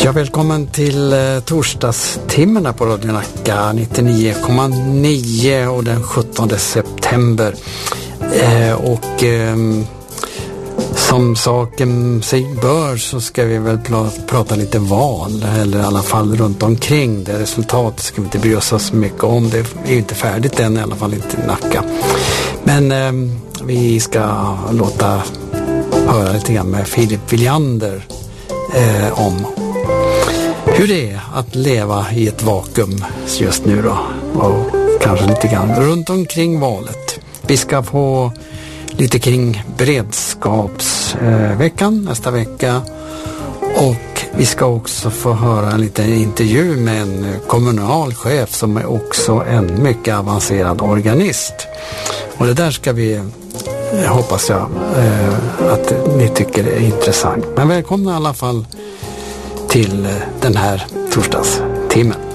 Ja, välkommen till torsdagstimmarna på Radio Nacka 99,9 och den 17 september. Som saken sig bör så ska vi väl prata lite val, eller i alla fall runt omkring det. Resultatet ska vi inte bry oss så mycket om. Det är ju inte färdigt än, i alla fall inte i Nacka. Men vi ska låta höra lite grann med Filip Viljander om hur det är att leva i ett vakuum just nu då, och kanske lite grann runt omkring valet. Vi ska få lite kring beredskapsveckan nästa vecka, och vi ska också få höra en liten intervju med en kommunalchef som är också en mycket avancerad organist. Och det där ska vi, hoppas jag, att ni tycker är intressant. Men välkomna i alla fall till den här torsdagstimmen.